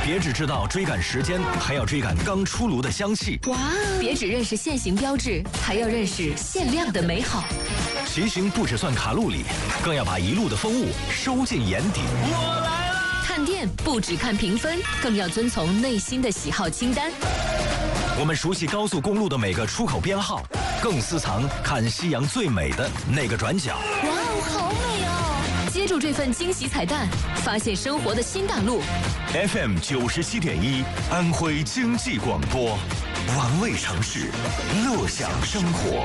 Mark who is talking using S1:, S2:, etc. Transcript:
S1: 别只知道追赶时间，还要追赶刚出炉的香气。
S2: 哇！别只认识限行标志，还要认识限量的美好。
S1: 骑行不只算卡路里，更要把一路的风物收进眼底。
S3: 我来了！
S2: 看店不只看评分，更要遵从内心的喜好清单。
S1: 我们熟悉高速公路的每个出口编号，更私藏看夕阳最美的那个转角。
S2: 哇哦，好美哦！接住这份惊喜彩蛋，发现生活的新大陆。
S1: FM 97.1，安徽经济广播，玩味城市，乐享生活。